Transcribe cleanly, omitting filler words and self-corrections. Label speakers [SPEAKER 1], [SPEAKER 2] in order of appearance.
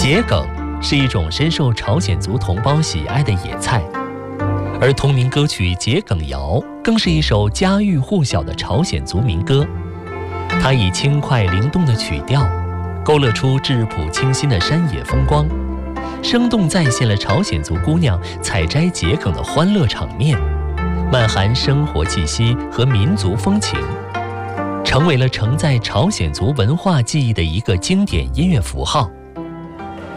[SPEAKER 1] 桔梗是一种深受朝鲜族同胞喜爱的野菜，而同名歌曲《桔梗谣》更是一首家喻户晓的朝鲜族民歌。它以轻快灵动的曲调，勾勒出质朴清新的山野风光，生动再现了朝鲜族姑娘采摘桔梗的欢乐场面，漫含生活气息和民族风情，成为了承载朝鲜族文化记忆的一个经典音乐符号。